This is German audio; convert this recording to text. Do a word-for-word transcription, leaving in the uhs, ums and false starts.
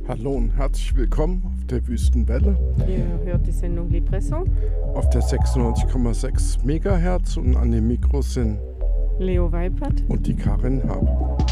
Hallo und herzlich willkommen auf der Wüstenwelle. Ihr hört die Sendung Lipresso. Auf der sechsundneunzig Komma sechs Megahertz und an dem Mikro sind Leo Weipert und die Karin Haber.